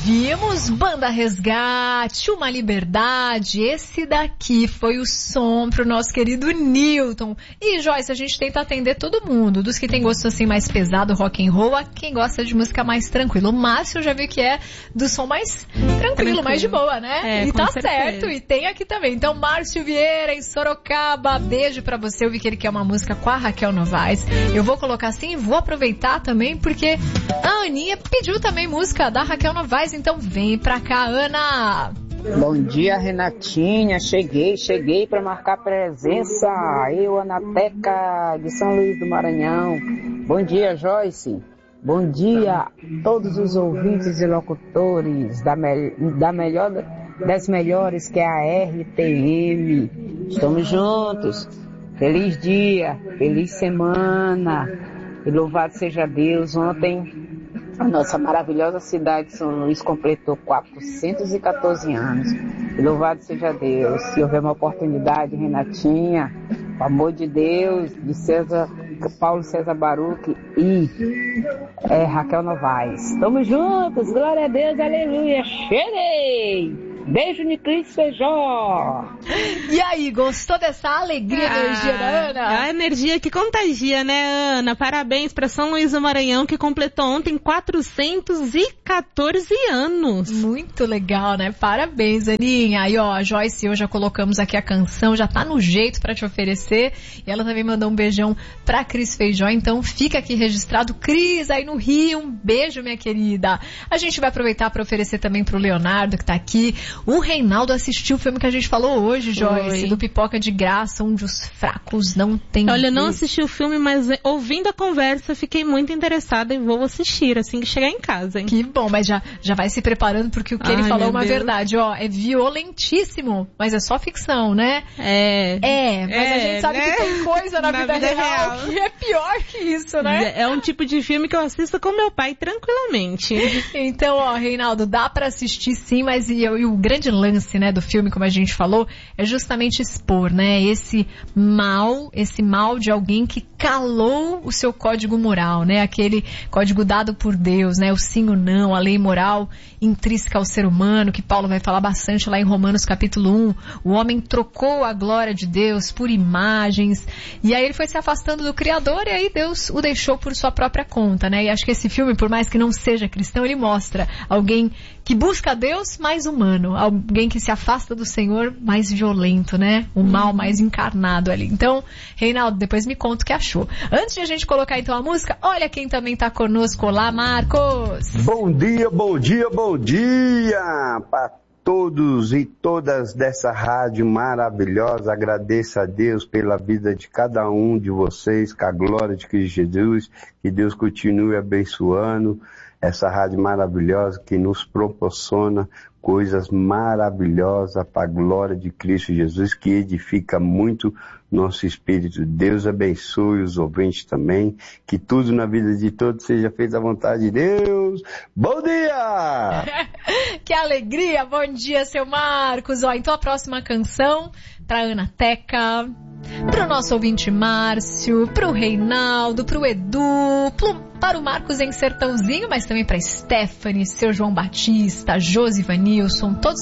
ouvimos Banda Resgate, Uma Liberdade. Esse daqui foi o som pro nosso querido Newton. E Joyce, a gente tenta atender todo mundo, dos que tem gosto assim mais pesado, rock and roll, a quem gosta de música mais tranquila. O Márcio já viu que é do som mais tranquilo, mais de boa, né? E tá certo, e tem aqui também. Então, Márcio Vieira, em Sorocaba, beijo pra você. Eu vi que ele quer uma música com a Raquel Novaes. Eu vou colocar assim e vou aproveitar também, porque a Aninha pediu também música da Raquel Novaes, então vem pra cá, Ana! Bom dia, Renatinha, cheguei para marcar presença, eu, Ana Teca, de São Luís do Maranhão. Bom dia, Joyce, bom dia a todos os ouvintes e locutores das melhores, que é a RTM. Estamos juntos, feliz dia, feliz semana, e louvado seja Deus. Ontem a nossa maravilhosa cidade de São Luís completou 414 anos. E louvado seja Deus. Se houver uma oportunidade, Renatinha, o amor de Deus, de Paulo César Baruch e Raquel Novaes. Estamos juntos, glória a Deus, aleluia. Cheguei! Beijo de Cristo Feijó. E aí, gostou dessa alegria, energia da Ana? A energia que contagia, né, Ana? Parabéns para São Luís do Maranhão, que completou ontem 414 anos. Muito legal, né? Parabéns, Aninha. Aí, ó, a Joyce e eu já colocamos aqui a canção, já tá no jeito para te oferecer. E ela também mandou um beijão pra Cris Feijó, então fica aqui registrado. Cris, aí no Rio, um beijo, minha querida. A gente vai aproveitar para oferecer também pro Leonardo, que tá aqui. O Reinaldo assistiu o filme que a gente falou hoje, Joyce, do Pipoca de Graça, onde os fracos não têm. Olha, eu não assisti o filme, mas ouvindo a conversa, fiquei muito interessada e vou assistir assim que chegar em casa, hein? Que bom, mas já vai se preparando, porque o que ele falou é uma verdade, ó, é violentíssimo, mas é só ficção, né? Mas a gente sabe, né, que tem coisa na vida real que é pior que isso, né? É um tipo de filme que eu assisto com meu pai tranquilamente. Então, ó, Reinaldo, dá pra assistir sim, mas e o grande lance, né, do filme, como a gente falou, é justamente expor, né, esse mal de alguém que calou o seu código moral, né, aquele código dado por Deus, né, o sim ou não, a lei moral intrínseca ao ser humano, que Paulo vai falar bastante lá em Romanos capítulo 1, o homem trocou a glória de Deus por imagens, e aí ele foi se afastando do Criador, e aí Deus o deixou por sua própria conta, né, e acho que esse filme, por mais que não seja cristão, ele mostra alguém que busca Deus mais humano, alguém que se afasta do Senhor mais violento, né? O mal mais encarnado ali. Então, Reinaldo, depois me conta o que achou. Antes de a gente colocar então a música, olha quem também tá conosco. Olá, Marcos! Bom dia, bom dia, bom dia para todos e todas dessa rádio maravilhosa. Agradeço a Deus pela vida de cada um de vocês, com a glória de Cristo Jesus, que Deus continue abençoando essa rádio maravilhosa que nos proporciona coisas maravilhosas para a glória de Cristo Jesus, que edifica muito nosso espírito. Deus abençoe os ouvintes também, que tudo na vida de todos seja feito à vontade de Deus. Bom dia! Que alegria! Bom dia, seu Marcos! Ó, então a próxima canção para Ana Teca, para o nosso ouvinte Márcio, para o Reinaldo, para o Edu, para o Marcos em Sertãozinho, mas também para Stephanie, seu João Batista, Josivanilson, todos